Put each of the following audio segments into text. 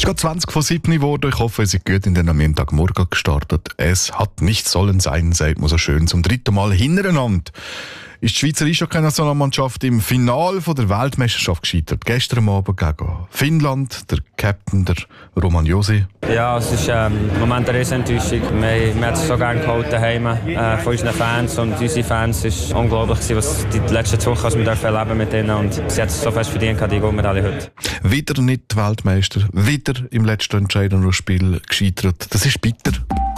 ist gerade 20 vor 7 geworden. Ich hoffe, ihr seid gut in den Montagmorgen gestartet. Es hat nicht sollen sein, sagt man so schön, zum 3. Mal hintereinander. Ist die Schweizer Eishockey-Nationalmannschaft im Finale der Weltmeisterschaft gescheitert. Gestern Abend gegen Finnland, der Captain, der Roman Josi. Ja, es ist im Moment eine Riesenenttäuschung. Wir haben es so gerne geholt daheim von unseren Fans. Und unsere Fans es war unglaublich, was die letzten 2 Wochen wir erleben mit ihnen. Und sie hat es so fest verdient, die Goldmedaille heute. Wieder nicht Weltmeister, wieder im letzten entscheidenden Spiel gescheitert. Das ist bitter.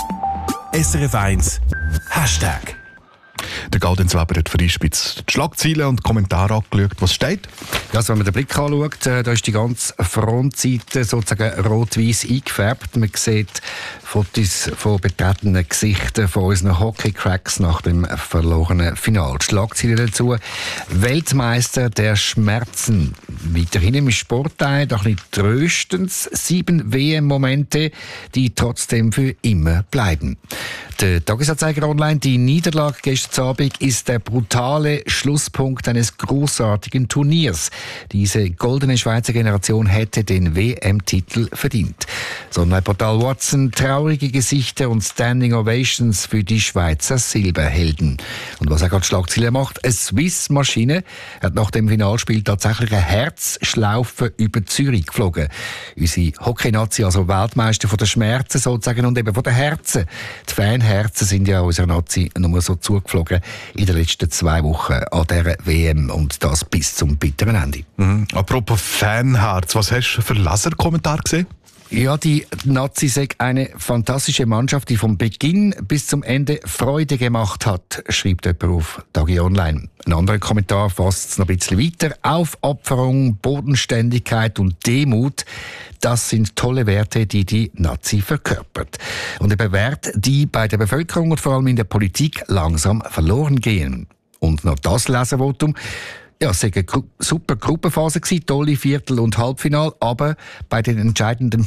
SRF 1 Hashtag. Der Galdenz Weber hat für Einspitz die Schlagzeilen und Kommentare angeschaut. Was steht? Also, wenn man den Blick anschaut, da ist die ganze Frontseite sozusagen rot-weiss eingefärbt. Man sieht Fotos von betretenen Gesichtern von unseren Hockey-Cracks nach dem verlorenen Finale. Die Schlagzeilen dazu: Weltmeister der Schmerzen. Weiterhin im Sportteil ein bisschen tröstens 7 WM-Momente, die trotzdem für immer bleiben. Der Tagesanzeiger Online: Die Niederlage gestern Abend ist der brutale Schlusspunkt eines großartigen Turniers. Diese goldene Schweizer Generation hätte den WM-Titel verdient. Das Online-Portal Watson: traurige Gesichter und Standing Ovations für die Schweizer Silberhelden. Und was er gerade Schlagzeilen macht: Eine Swiss-Maschine hat nach dem Finalspiel tatsächlich eine Herzschlaufe über Zürich geflogen. Unsere Hockey-Nazi, also Weltmeister von den Schmerzen sozusagen und eben von den Herzen. Die Fanherzen sind ja unserer Nazi nur so zugeflogen in den letzten 2 Wochen an dieser WM und das bis zum bitteren Ende. Apropos Fanherz, was hast du für Laserkommentar gesehen? Ja, die Nazi sei eine fantastische Mannschaft, die vom Beginn bis zum Ende Freude gemacht hat, schreibt jemand auf Tagi Online. Ein anderer Kommentar fasst es noch ein bisschen weiter. Aufopferung, Bodenständigkeit und Demut, das sind tolle Werte, die die Nazi verkörpert. Und eben Werte, die bei der Bevölkerung und vor allem in der Politik langsam verloren gehen. Und noch das Leservotum: Ja, es war eine super Gruppenphase, tolle Viertel- und Halbfinale, aber bei den entscheidenden